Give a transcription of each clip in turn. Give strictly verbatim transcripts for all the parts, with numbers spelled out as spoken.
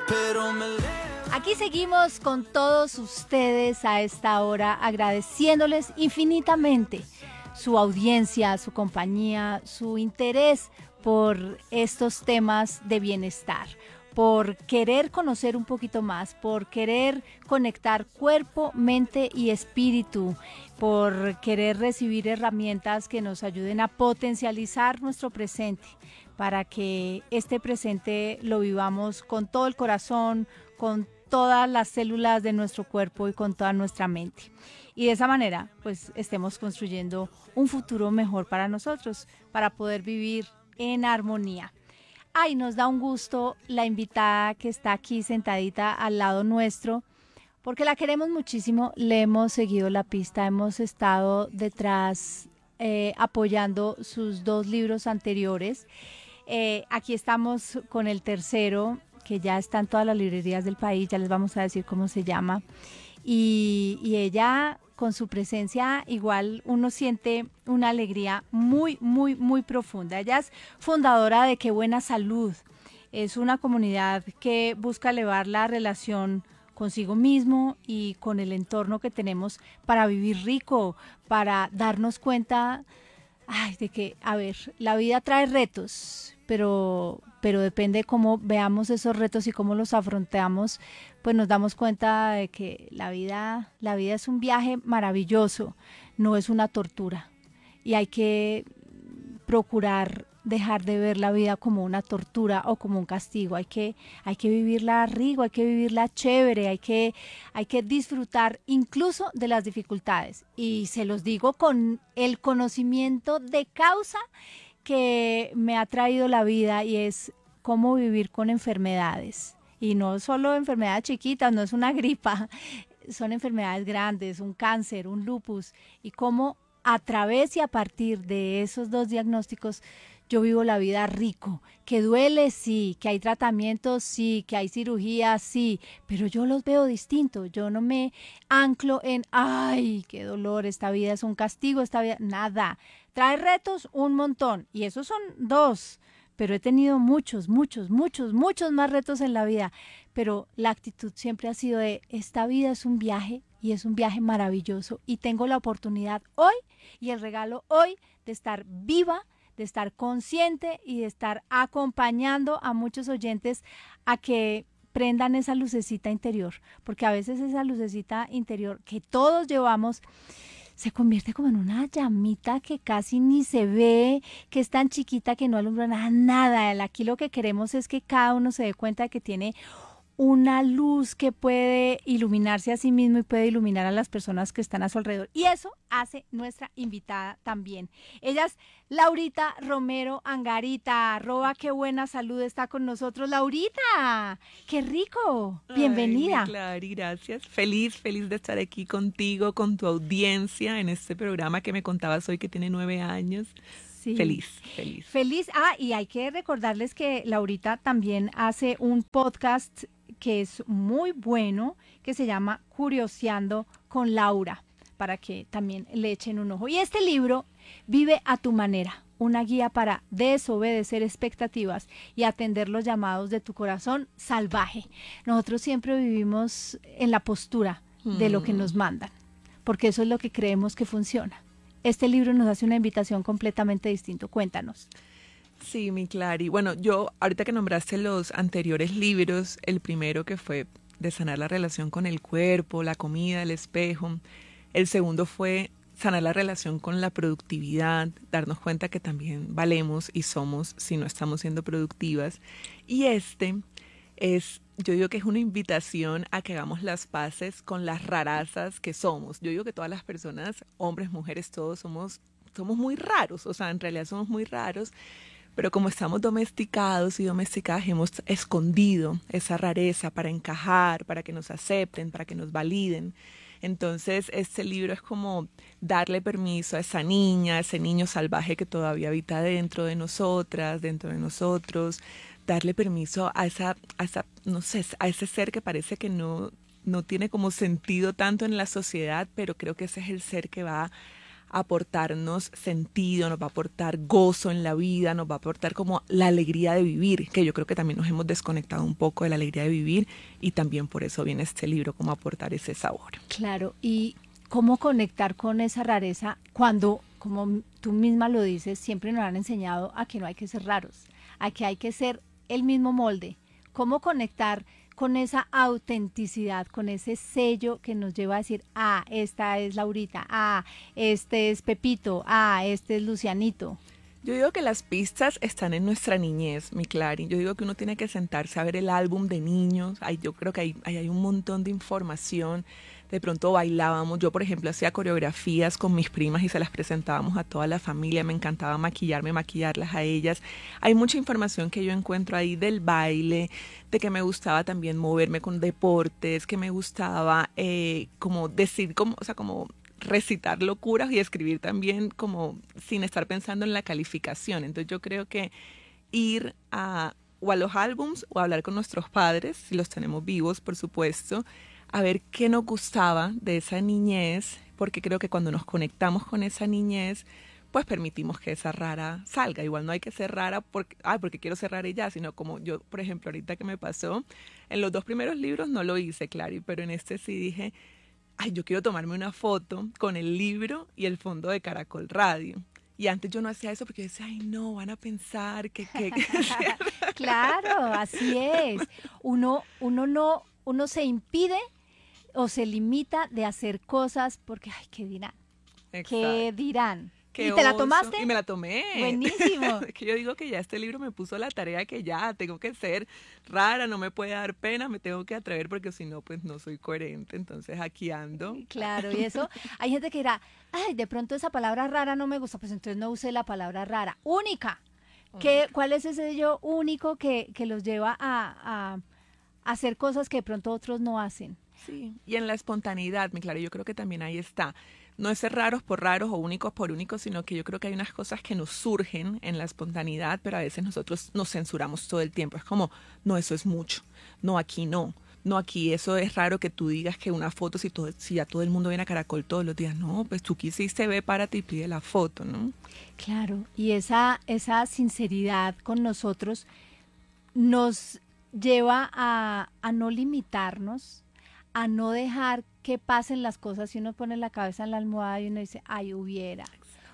pero me levanto. Aquí seguimos con todos ustedes a esta hora, agradeciéndoles infinitamente su audiencia, su compañía, su interés por estos temas de bienestar, por querer conocer un poquito más, por querer conectar cuerpo, mente y espíritu, por querer recibir herramientas que nos ayuden a potencializar nuestro presente, para que este presente lo vivamos con todo el corazón, con todas las células de nuestro cuerpo y con toda nuestra mente. Y de esa manera, pues, estemos construyendo un futuro mejor para nosotros, para poder vivir en armonía. Ay, nos da un gusto la invitada que está aquí sentadita al lado nuestro, porque la queremos muchísimo, le hemos seguido la pista, hemos estado detrás eh, apoyando sus dos libros anteriores. Eh, aquí estamos con el tercero, que ya está en todas las librerías del país, ya les vamos a decir cómo se llama. Y, y ella, con su presencia, igual uno siente una alegría muy, muy, muy profunda. Ella es fundadora de Qué Buena Salud. Es una comunidad que busca elevar la relación consigo mismo y con el entorno que tenemos para vivir rico, para darnos cuenta, ay, de que, a ver, la vida trae retos, pero, pero depende de cómo veamos esos retos y cómo los afrontamos, pues nos damos cuenta de que la vida, la vida es un viaje maravilloso, no es una tortura. Y hay que procurar dejar de ver la vida como una tortura o como un castigo. Hay que, hay que vivirla rico, hay que vivirla chévere, hay que, hay que disfrutar incluso de las dificultades. Y se los digo con el conocimiento de causa que me ha traído la vida, y es cómo vivir con enfermedades. Y no solo enfermedades chiquitas, no es una gripa, son enfermedades grandes, un cáncer, un lupus, y cómo a través y a partir de esos dos diagnósticos yo vivo la vida rico, que duele, sí, que hay tratamientos, sí, que hay cirugías, sí, pero yo los veo distinto, yo no me anclo en, ay, qué dolor, esta vida es un castigo, esta vida, nada, trae retos un montón, y esos son dos, pero he tenido muchos, muchos, muchos, muchos más retos en la vida, pero la actitud siempre ha sido de, esta vida es un viaje, y es un viaje maravilloso, y tengo la oportunidad hoy, y el regalo hoy, de estar viva, de estar consciente y de estar acompañando a muchos oyentes a que prendan esa lucecita interior, porque a veces esa lucecita interior que todos llevamos se convierte como en una llamita que casi ni se ve, que es tan chiquita que no alumbra nada, nada. Aquí lo que queremos es que cada uno se dé cuenta de que tiene una luz que puede iluminarse a sí mismo y puede iluminar a las personas que están a su alrededor. Y eso hace nuestra invitada también. Ella es Laurita Romero Angarita, arroba Qué Buena Salud, está con nosotros. Laurita, qué rico, bienvenida. Ay, Clary, gracias. Feliz, feliz de estar aquí contigo, con tu audiencia en este programa que me contabas hoy que tiene nueve años. Sí. Feliz, feliz. Feliz. Ah, y hay que recordarles que Laurita también hace un podcast que es muy bueno, que se llama Curioseando con Laura, para que también le echen un ojo. Y este libro, Vive a tu manera, una guía para desobedecer expectativas y atender los llamados de tu corazón salvaje. Nosotros siempre vivimos en la postura de lo que nos mandan, porque eso es lo que creemos que funciona. Este libro nos hace una invitación completamente distinta. Cuéntanos. Sí, mi Clary. Bueno, yo, ahorita que nombraste los anteriores libros, el primero que fue de sanar la relación con el cuerpo, la comida, el espejo. El segundo fue sanar la relación con la productividad, darnos cuenta que también valemos y somos si no estamos siendo productivas. Y este es, yo digo que es una invitación a que hagamos las paces con las rarazas que somos. Yo digo que todas las personas, hombres, mujeres, todos somos, somos muy raros, o sea, en realidad somos muy raros. Pero como estamos domesticados y domesticadas, hemos escondido esa rareza para encajar, para que nos acepten, para que nos validen. Entonces, este libro es como darle permiso a esa niña, a ese niño salvaje que todavía habita dentro de nosotras, dentro de nosotros, darle permiso a esa, a esa, no sé, a ese ser que parece que no, no tiene como sentido tanto en la sociedad, pero creo que ese es el ser que va aportarnos sentido, nos va a aportar gozo en la vida, nos va a aportar como la alegría de vivir, que yo creo que también nos hemos desconectado un poco de la alegría de vivir y también por eso viene este libro, como aportar ese sabor. Claro, y cómo conectar con esa rareza cuando, como tú misma lo dices, siempre nos han enseñado a que no hay que ser raros, a que hay que ser el mismo molde. Cómo conectar con esa autenticidad, con ese sello que nos lleva a decir, ah, esta es Laurita, ah, este es Pepito, ah, este es Lucianito. Yo digo que las pistas están en nuestra niñez, mi Clary. Yo digo que uno tiene que sentarse a ver el álbum de niños. Ay, yo creo que hay, hay, hay un montón de información. De pronto bailábamos. Yo, por ejemplo, hacía coreografías con mis primas y se las presentábamos a toda la familia. Me encantaba maquillarme, maquillarlas a ellas. Hay mucha información que yo encuentro ahí del baile, de que me gustaba también moverme con deportes, que me gustaba eh, como decir, como, o sea, como recitar locuras y escribir también como sin estar pensando en la calificación. Entonces yo creo que ir a o a los álbums o a hablar con nuestros padres, si los tenemos vivos, por supuesto, a ver qué nos gustaba de esa niñez, porque creo que cuando nos conectamos con esa niñez, pues permitimos que esa rara salga. Igual no hay que ser rara porque, ah, porque quiero ser rara y ya, sino como yo, por ejemplo, ahorita que me pasó, en los dos primeros libros no lo hice, Clary, pero en este sí dije, ay, yo quiero tomarme una foto con el libro y el fondo de Caracol Radio. Y antes yo no hacía eso porque yo decía, ay, no, van a pensar que... que, que Claro, así es. Uno, uno no, uno se impide o se limita de hacer cosas porque, ay, ¿qué dirán? Exacto. ¿Qué dirán? Qué ¿Y te la oso. tomaste? Y me la tomé. Buenísimo. Es que yo digo que ya este libro me puso la tarea que ya tengo que ser rara, no me puede dar pena, me tengo que atrever porque si no, pues no soy coherente. Entonces aquí ando. Claro, y eso, hay gente que dirá, ay, de pronto esa palabra rara no me gusta, pues entonces no use la palabra rara. Única. ¿Qué, ¿Cuál es ese sello único que, que los lleva a, a hacer cosas que de pronto otros no hacen? Sí, y en la espontaneidad, mi Clara, yo creo que también ahí está. No es ser raros por raros o únicos por únicos, sino que yo creo que hay unas cosas que nos surgen en la espontaneidad, pero a veces nosotros nos censuramos todo el tiempo. Es como, no, eso es mucho, no, aquí no, no, aquí eso es raro que tú digas que una foto, si, todo, si ya todo el mundo viene a Caracol todos los días, no, pues tú quisiste, ve, párate y pide la foto, ¿no? Claro, y esa, esa sinceridad con nosotros nos lleva a, a no limitarnos, a no dejar que pasen las cosas y uno pone la cabeza en la almohada y uno dice, ay, hubiera,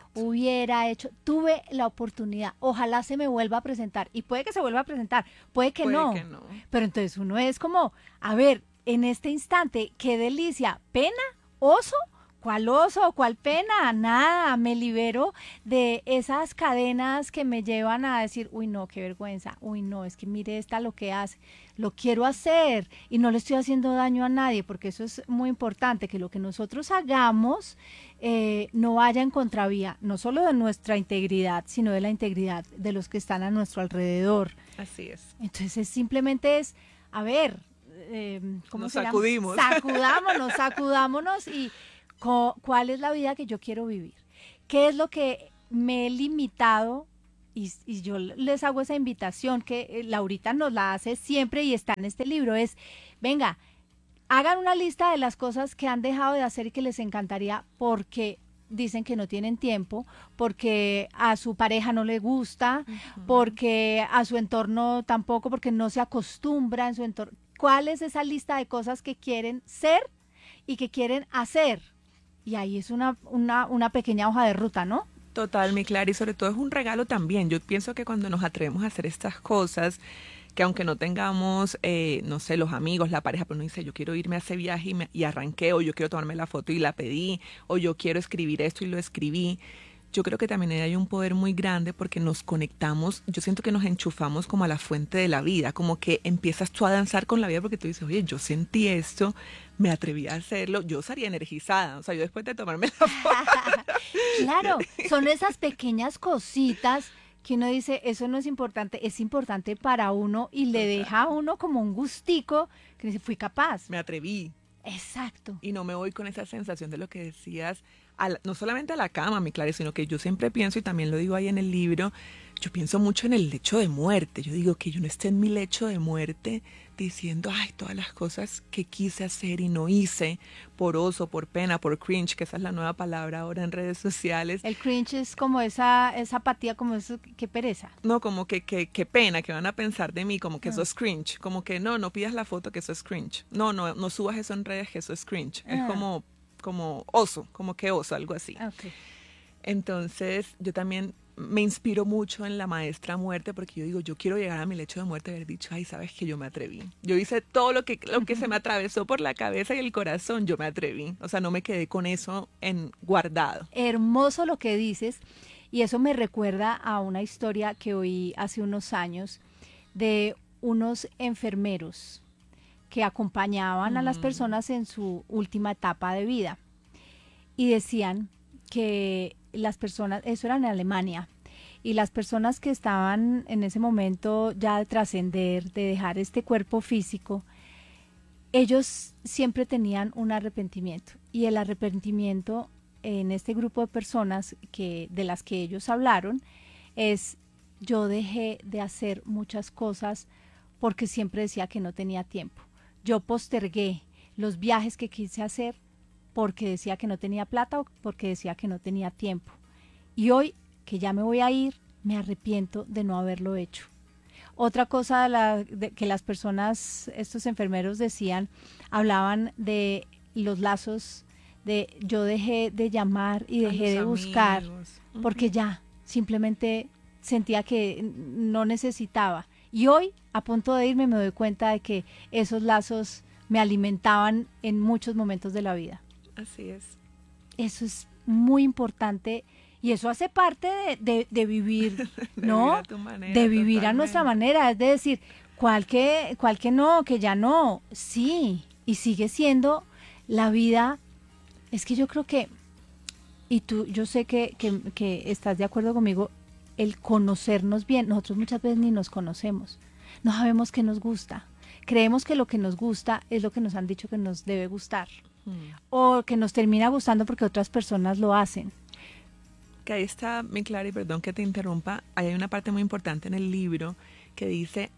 hubiera hecho, tuve la oportunidad, ojalá se me vuelva a presentar, y puede que se vuelva a presentar, puede que, Puede no, que no, pero entonces uno es como, a ver, en este instante, qué delicia, pena, oso, ¿cuál oso? ¿Cuál pena? Nada, me libero de esas cadenas que me llevan a decir, uy, no, qué vergüenza, uy, no, es que mire esta lo que hace, lo quiero hacer y no le estoy haciendo daño a nadie, porque eso es muy importante, que lo que nosotros hagamos eh, no vaya en contravía, no solo de nuestra integridad, sino de la integridad de los que están a nuestro alrededor. así es. Entonces, simplemente es, a ver, eh, ¿cómo Nos se llama? sacudimos. Sacudámonos, sacudámonos y ¿cuál es la vida que yo quiero vivir? ¿Qué es lo que me he limitado? Y, y yo les hago esa invitación que eh, Laurita nos la hace siempre y está en este libro, es, venga, hagan una lista de las cosas que han dejado de hacer y que les encantaría porque dicen que no tienen tiempo, porque a su pareja no le gusta, uh-huh. porque a su entorno tampoco, porque no se acostumbra en su entorno. ¿Cuál es esa lista de cosas que quieren ser y que quieren hacer? Y ahí es una, una, una pequeña hoja de ruta, ¿no? Total, mi Clara, y sobre todo es un regalo también. Yo pienso que cuando nos atrevemos a hacer estas cosas, que aunque no tengamos, eh, no sé, los amigos, la pareja, pero uno dice, yo quiero irme a ese viaje y, me, y arranqué, o yo quiero tomarme la foto y la pedí, o yo quiero escribir esto y lo escribí. Yo creo que también hay un poder muy grande porque nos conectamos, yo siento que nos enchufamos como a la fuente de la vida, como que empiezas tú a danzar con la vida porque tú dices, oye, yo sentí esto, me atreví a hacerlo, yo estaría energizada, o sea, yo después de tomarme la foto. Claro, son esas pequeñas cositas que uno dice, eso no es importante, es importante para uno y le deja a uno como un gustico que dice, fui capaz. Me atreví. Exacto. Y no me voy con esa sensación de lo que decías, a la, no solamente a la cama, mi Clara, sino que yo siempre pienso, y también lo digo ahí en el libro, yo pienso mucho en el lecho de muerte. Yo digo que yo no esté en mi lecho de muerte, diciendo, ay, todas las cosas que quise hacer y no hice, por oso, por pena, por cringe, que esa es la nueva palabra ahora en redes sociales. El cringe es como esa, esa apatía, como eso, qué pereza. No, como que, que, que pena, que van a pensar de mí, como que Ah. eso es cringe, como que no, no pidas la foto, que eso es cringe. No, no, no subas eso en redes, que eso es cringe. Ah. Es como, como oso, como que oso, algo así. Okay. Entonces, yo también me inspiro mucho en la maestra muerte, porque yo digo, yo quiero llegar a mi lecho de muerte y haber dicho, ay, sabes que yo me atreví. Yo hice todo lo que, lo que se me atravesó por la cabeza y el corazón, yo me atreví. O sea, no me quedé con eso en guardado. Hermoso lo que dices, y eso me recuerda a una historia que oí hace unos años de unos enfermeros que acompañaban a las personas en su última etapa de vida. Y decían que las personas, eso era en Alemania, y las personas que estaban en ese momento ya de trascender, de dejar este cuerpo físico, ellos siempre tenían un arrepentimiento. Y el arrepentimiento en este grupo de personas que, de las que ellos hablaron es, yo dejé de hacer muchas cosas porque siempre decía que no tenía tiempo. Yo postergué los viajes que quise hacer porque decía que no tenía plata o porque decía que no tenía tiempo. Y hoy que ya me voy a ir, me arrepiento de no haberlo hecho. Otra cosa de la, de, que las personas, estos enfermeros decían, hablaban de los lazos, de yo dejé de llamar y dejé de buscar, uh-huh. porque ya simplemente sentía que no necesitaba. Y hoy, a punto de irme, me doy cuenta de que esos lazos me alimentaban en muchos momentos de la vida. Así es. Eso es muy importante y eso hace parte de, de, de vivir, ¿no? De vivir a tu manera, de vivir totalmente. a nuestra manera, es de decir, cual que, cual que no, que ya no, sí, y sigue siendo la vida. Es que yo creo que, y tú, yo sé que, que, que estás de acuerdo conmigo, el conocernos bien, nosotros muchas veces ni nos conocemos, no sabemos qué nos gusta, creemos que lo que nos gusta es lo que nos han dicho que nos debe gustar. O que nos termina gustando porque otras personas lo hacen. Que ahí está, mi Clara, y perdón que te interrumpa, ahí hay una parte muy importante en el libro que dice,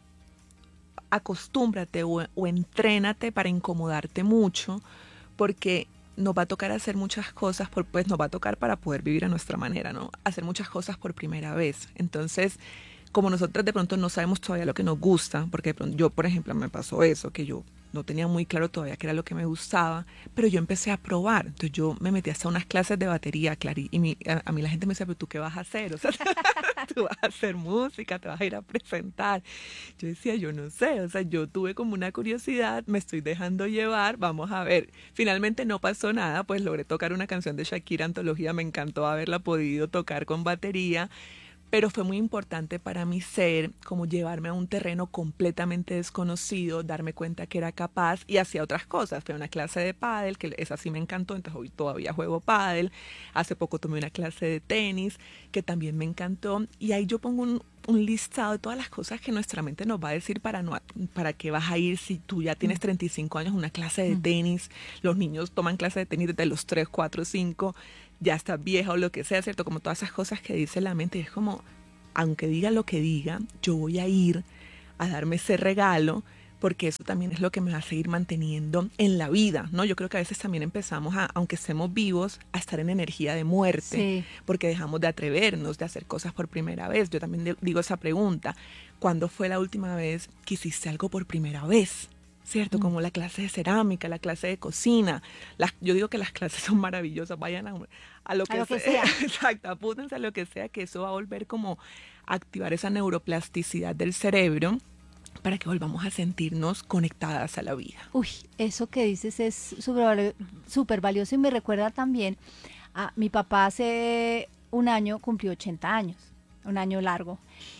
acostúmbrate o, o entrénate para incomodarte mucho, porque nos va a tocar hacer muchas cosas, por, pues nos va a tocar para poder vivir a nuestra manera, ¿no? Hacer muchas cosas por primera vez. Entonces, como nosotros de pronto no sabemos todavía lo que nos gusta, porque de pronto, yo, por ejemplo, me pasó eso, que yo no tenía muy claro todavía qué era lo que me gustaba, pero yo empecé a probar. Entonces yo me metí hasta unas clases de batería, Clary, y mi, a, a mí la gente me decía, pero ¿tú qué vas a hacer? O sea, tú vas a hacer música, te vas a ir a presentar. Yo decía, yo no sé, o sea, yo tuve como una curiosidad, me estoy dejando llevar, vamos a ver. Finalmente no pasó nada, pues logré tocar una canción de Shakira, Antología, me encantó haberla podido tocar con batería, pero fue muy importante para mi ser como llevarme a un terreno completamente desconocido, darme cuenta que era capaz y hacía otras cosas. Fue una clase de pádel, que esa sí me encantó, entonces hoy todavía juego pádel. Hace poco tomé una clase de tenis, que también me encantó. Y ahí yo pongo un, un listado de todas las cosas que nuestra mente nos va a decir para, no, para qué vas a ir si tú ya tienes treinta y cinco años, una clase de tenis. Los niños toman clase de tenis desde los tres, cuatro, cinco, ya estás vieja o lo que sea, ¿cierto? Como todas esas cosas que dice la mente, es como, aunque diga lo que diga, yo voy a ir a darme ese regalo, porque eso también es lo que me va a seguir manteniendo en la vida, ¿no? Yo creo que a veces también empezamos, a, aunque estemos vivos, a estar en energía de muerte, sí. porque dejamos de atrevernos, de hacer cosas por primera vez. Yo también digo esa pregunta, ¿cuándo fue la última vez que hiciste algo por primera vez? ¿Cierto? Mm. Como la clase de cerámica, la clase de cocina. Las, yo digo que las clases son maravillosas, vayan a, a lo que, a lo sea. que sea. Exacto, apúntense a lo que sea, que eso va a volver como a activar esa neuroplasticidad del cerebro para que volvamos a sentirnos conectadas a la vida. Uy, eso que dices es súper súper valioso y me recuerda también a mi papá hace un año cumplió ochenta años, un año largo,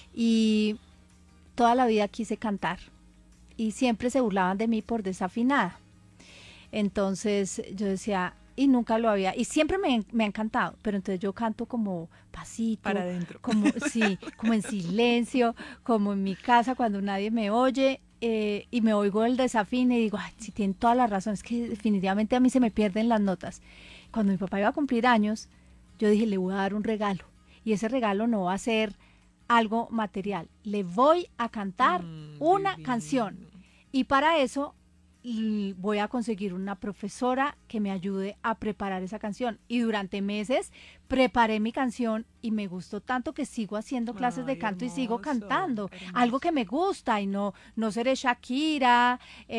y toda la vida quise cantar. Y siempre se burlaban de mí por desafinada. Entonces yo decía, y nunca lo había, y siempre me, me ha encantado, pero entonces yo canto como pasito, para adentro, como, sí, como en silencio, como en mi casa cuando nadie me oye, eh, y me oigo el desafine y digo, ay, si tienen toda la razón, es que definitivamente a mí se me pierden las notas. Cuando mi papá iba a cumplir años, yo dije, le voy a dar un regalo, y ese regalo no va a ser algo material, le voy a cantar mm, una divino. canción. Y para eso l- voy a conseguir una profesora que me ayude a preparar esa canción. Y durante meses preparé mi canción y me gustó tanto que sigo haciendo clases de Ay, canto y sigo hermoso, cantando. Algo hermoso. que me gusta y no, no seré Shakira,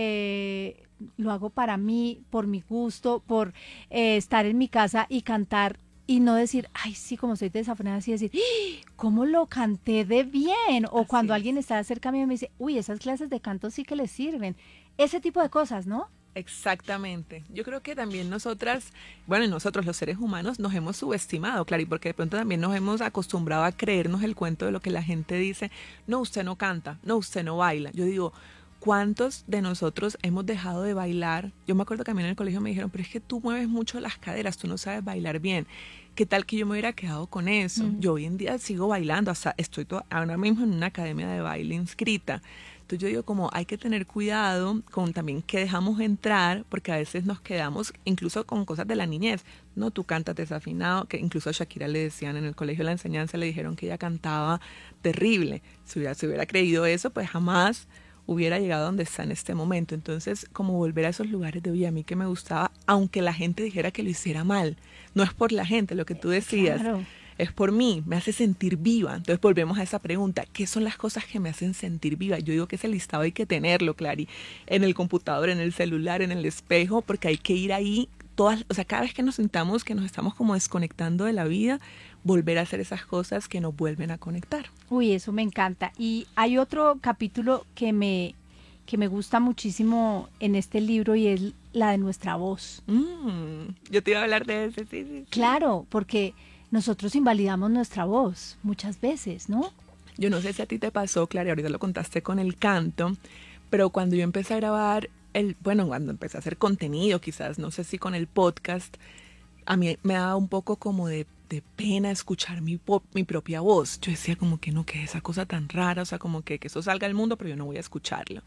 eh, lo hago para mí, por mi gusto, por eh, estar en mi casa y cantar y no decir, ay, sí, como soy desafinada, así decir, ¡Ah! ¿Cómo lo canté de bien? O Así cuando es. alguien está cerca mío y me dice, uy, esas clases de canto sí que les sirven. Ese tipo de cosas, ¿no? Exactamente. Yo creo que también nosotras, bueno, y nosotros los seres humanos nos hemos subestimado, claro, y porque de pronto también nos hemos acostumbrado a creernos el cuento de lo que la gente dice, no, usted no canta, no, usted no baila. Yo digo, ¿cuántos de nosotros hemos dejado de bailar? Yo me acuerdo que a mí en el colegio me dijeron, pero es que tú mueves mucho las caderas, tú no sabes bailar bien. ¿Qué tal que yo me hubiera quedado con eso? Mm. Yo hoy en día sigo bailando, hasta estoy to- ahora mismo en una academia de baile inscrita. Entonces yo digo como hay que tener cuidado con también que dejamos entrar, porque a veces nos quedamos incluso con cosas de la niñez. No, tú cantas desafinado, que incluso a Shakira le decían en el colegio de la enseñanza, le dijeron que ella cantaba terrible. Si hubiera, si hubiera creído eso, pues jamás hubiera llegado a donde está en este momento. Entonces, como volver a esos lugares de, oye, a mí que me gustaba, aunque la gente dijera que lo hiciera mal. No es por la gente, lo que tú decías, Claro. es por mí, me hace sentir viva. Entonces volvemos a esa pregunta, ¿qué son las cosas que me hacen sentir viva? Yo digo que ese listado hay que tenerlo, Clary, en el computador, en el celular, en el espejo, porque hay que ir ahí todas, o sea, cada vez que nos sintamos que nos estamos como desconectando de la vida, volver a hacer esas cosas que nos vuelven a conectar. Uy, eso me encanta. Y hay otro capítulo que me, que me gusta muchísimo en este libro y es la de nuestra voz. Mm, yo te iba a hablar de ese, sí, sí, sí. Claro, porque nosotros invalidamos nuestra voz muchas veces, ¿no? Yo no sé si a ti te pasó, Clary, ahorita lo contaste con el canto, pero cuando yo empecé a grabar, el, bueno, cuando empecé a hacer contenido, quizás, no sé si con el podcast, a mí me daba un poco como de, de pena escuchar mi, po- mi propia voz. Yo decía como que no, que esa cosa tan rara, o sea, como que, que eso salga al mundo, pero yo no voy a escucharlo.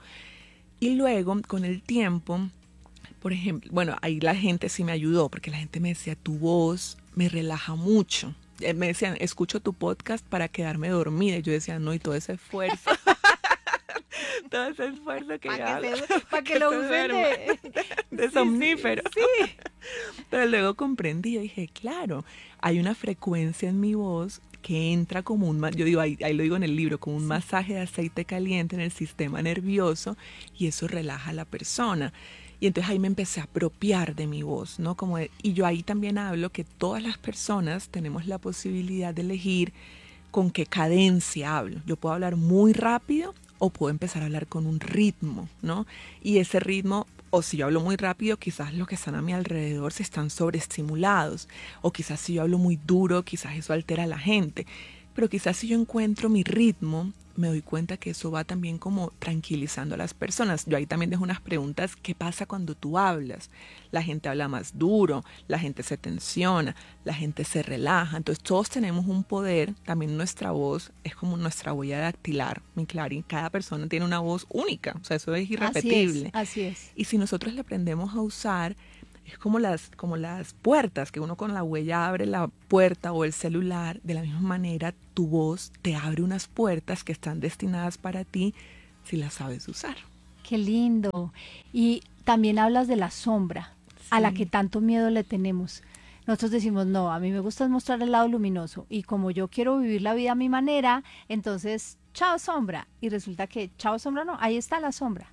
Y luego, con el tiempo, por ejemplo, bueno, ahí la gente sí me ayudó, porque la gente me decía, tu voz me relaja mucho. Eh, Me decían, escucho tu podcast para quedarme dormida. Y yo decía, no, y todo ese esfuerzo, todo ese esfuerzo que Para yo que, hago, se, pa que que lo se usen duerma, de... de Sí, sí, somnífero. sí. Pero luego comprendí, yo dije, claro, hay una frecuencia en mi voz que entra como un, ma- yo digo, ahí, ahí lo digo en el libro, como un Sí. masaje de aceite caliente en el sistema nervioso y eso relaja a la persona. Y entonces ahí me empecé a apropiar de mi voz, ¿no? Como de- y yo ahí también hablo que todas las personas tenemos la posibilidad de elegir con qué cadencia hablo. Yo puedo hablar muy rápido o puedo empezar a hablar con un ritmo, ¿no? Y ese ritmo, o si yo hablo muy rápido, quizás los que están a mi alrededor se están sobreestimulados, o quizás si yo hablo muy duro, quizás eso altera a la gente. Pero quizás si yo encuentro mi ritmo, me doy cuenta que eso va también como tranquilizando a las personas. Yo ahí también dejo unas preguntas, ¿qué pasa cuando tú hablas? La gente habla más duro, la gente se tensiona, la gente se relaja. Entonces todos tenemos un poder, también nuestra voz es como nuestra huella dactilar, mi Clarín. Cada persona tiene una voz única, o sea, eso es Así es, irrepetible. así es. Y si nosotros le aprendemos a usar, es como las, como las puertas, que uno con la huella abre la puerta o el celular. De la misma manera, tu voz te abre unas puertas que están destinadas para ti si las sabes usar. Qué lindo. Y también hablas de la sombra, a la que Sí. tanto miedo le tenemos. Nosotros decimos, no, a mí me gusta mostrar el lado luminoso. Y como yo quiero vivir la vida a mi manera, entonces, chao sombra. Y resulta que, chao sombra, no, ahí está la sombra.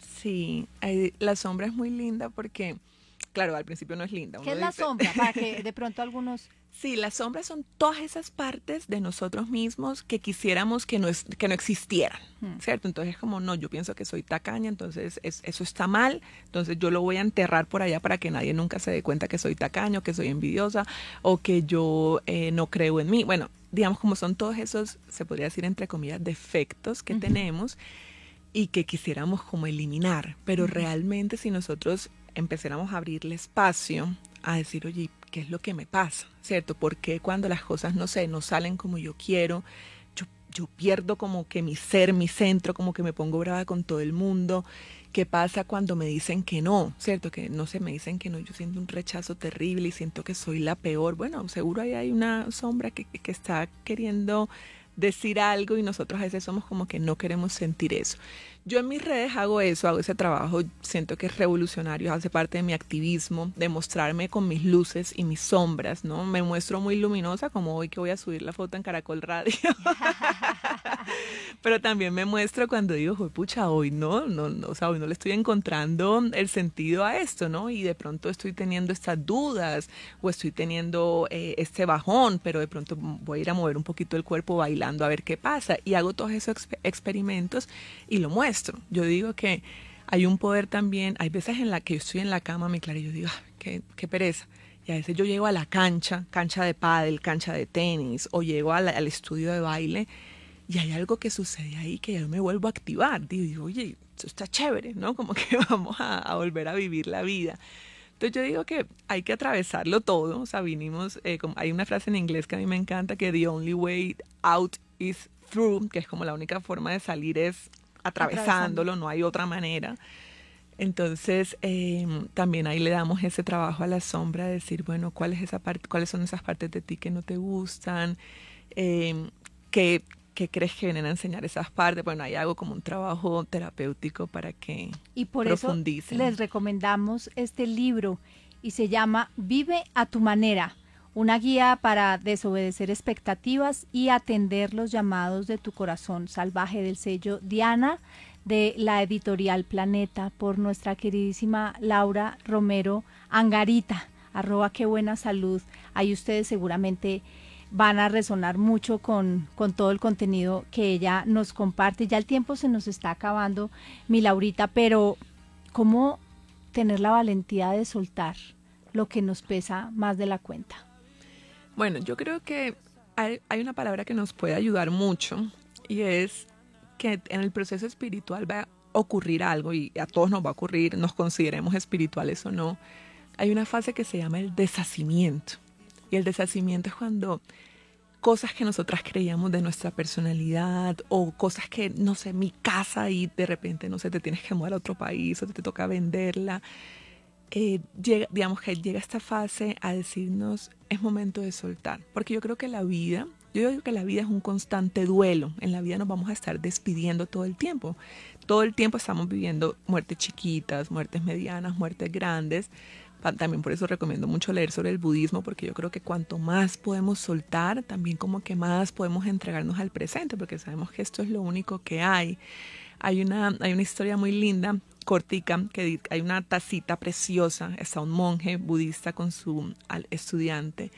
Sí, eh, la sombra es muy linda porque, claro, al principio no es linda. ¿Qué Uno es la dice, sombra? Para que de pronto algunos... sí, las sombras son todas esas partes de nosotros mismos que quisiéramos que no, es, que no existieran, Hmm. ¿cierto? Entonces es como, no, yo pienso que soy tacaña, entonces es, eso está mal, entonces yo lo voy a enterrar por allá para que nadie nunca se dé cuenta que soy tacaño, que soy envidiosa o que yo eh, no creo en mí. Bueno, digamos como son todos esos, se podría decir entre comillas, defectos que Ujú. tenemos y que quisiéramos como eliminar, pero Ujú. realmente si nosotros empezáramos a abrirle espacio a decir, oye, ¿qué es lo que me pasa? ¿Cierto? ¿Por qué cuando las cosas, no sé, no salen como yo quiero, yo, yo pierdo como que mi ser, mi centro, como que me pongo brava con todo el mundo? ¿Qué pasa cuando me dicen que no? ¿Cierto? Que no sé, me dicen que no, yo siento un rechazo terrible y siento que soy la peor. Bueno, seguro ahí hay una sombra que, que está queriendo decir algo y nosotros a veces somos como que no queremos sentir eso. Yo en mis redes hago eso, hago ese trabajo, siento que es revolucionario, hace parte de mi activismo, de mostrarme con mis luces y mis sombras, ¿no? Me muestro muy luminosa, como hoy que voy a subir la foto en Caracol Radio. Pero también me muestro cuando digo, pucha, hoy no, no, no, o sea, hoy no le estoy encontrando el sentido a esto, ¿no? Y de pronto estoy teniendo estas dudas o estoy teniendo eh, este bajón, pero de pronto voy a ir a mover un poquito el cuerpo bailando a ver qué pasa. Y hago todos esos exper- experimentos y lo muestro. Yo digo que hay un poder también, hay veces en la que yo estoy en la cama, mi Clara, y yo digo, ah, qué, qué pereza. Y a veces yo llego a la cancha, cancha de pádel, cancha de tenis, o llego a la, al estudio de baile, y hay algo que sucede ahí que yo me vuelvo a activar. Digo, digo oye, esto está chévere, ¿no? Como que vamos a, a volver a vivir la vida. Entonces yo digo que hay que atravesarlo todo. O sea, vinimos, eh, como, hay una frase en inglés que a mí me encanta, que the only way out is through, que es como la única forma de salir es atravesándolo, no hay otra manera. Entonces, eh, también ahí le damos ese trabajo a la sombra, de decir, bueno, ¿cuál es esa parte, cuáles son esas partes de ti que no te gustan? Eh, ¿qué, ¿Qué crees que vienen a enseñar esas partes? Bueno, ahí hago como un trabajo terapéutico para que y por profundicen. eso les recomendamos este libro y se llama Vive a tu manera. Una guía para desobedecer expectativas y atender los llamados de tu corazón salvaje, del sello Diana, de la editorial Planeta, por nuestra queridísima Laura Romero Angarita, arroba qué buena salud. Ahí ustedes seguramente van a resonar mucho con, con todo el contenido que ella nos comparte. Ya el tiempo se nos está acabando, mi Laurita, pero ¿cómo tener la valentía de soltar lo que nos pesa más de la cuenta? Bueno, yo creo que hay, hay una palabra que nos puede ayudar mucho, y es que en el proceso espiritual va a ocurrir algo, y a todos nos va a ocurrir, nos consideremos espirituales o no. Hay una fase que se llama el deshacimiento, y el deshacimiento es cuando cosas que nosotras creíamos de nuestra personalidad, o cosas que, no sé, mi casa, y de repente, no sé, te tienes que mudar a otro país o te toca venderla. Eh, llega, digamos que llega esta fase a decirnos, es momento de soltar, porque yo creo que la vida, yo digo que la vida es un constante duelo. En la vida nos vamos a estar despidiendo todo el tiempo, todo el tiempo estamos viviendo muertes chiquitas, muertes medianas, muertes grandes. También por eso recomiendo mucho leer sobre el budismo, porque yo creo que cuanto más podemos soltar, también como que más podemos entregarnos al presente, porque sabemos que esto es lo único que hay. Hay una, hay una historia muy linda, cortica, que hay una tacita preciosa, está un monje budista con su estudiante,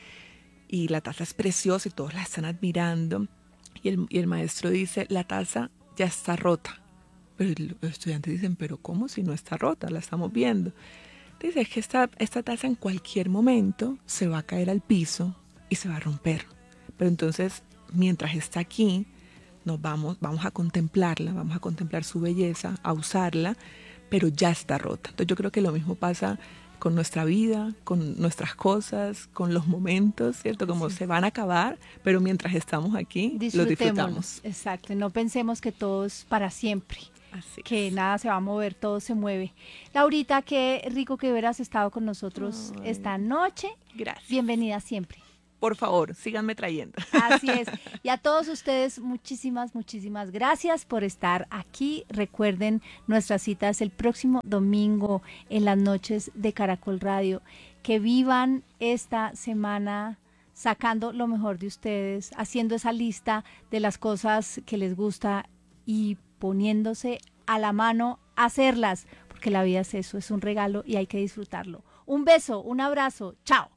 y la taza es preciosa y todos la están admirando, y el, y el maestro dice, la taza ya está rota. Pero los estudiantes dicen, pero ¿cómo si no está rota? La estamos viendo. Dice, es que esta, esta taza en cualquier momento se va a caer al piso y se va a romper. Pero entonces, mientras está aquí, nos vamos, vamos a contemplarla, vamos a contemplar su belleza, a usarla, pero ya está rota. Entonces yo creo que lo mismo pasa con nuestra vida, con nuestras cosas, con los momentos, ¿cierto? Como sí, se van a acabar, pero mientras estamos aquí, los disfrutamos. Exacto, no pensemos que todo es para siempre. Así que es. Nada se va a mover, todo se mueve. Laurita, qué rico que hubieras estado con nosotros Ay. esta noche. Gracias. Bienvenida siempre. Por favor, síganme trayendo. Así es. Y a todos ustedes, muchísimas, muchísimas gracias por estar aquí. Recuerden, nuestra cita es el próximo domingo en las noches de Caracol Radio. Que vivan esta semana sacando lo mejor de ustedes, haciendo esa lista de las cosas que les gusta y poniéndose a la mano a hacerlas, porque la vida es eso, es un regalo y hay que disfrutarlo. Un beso, un abrazo, chao.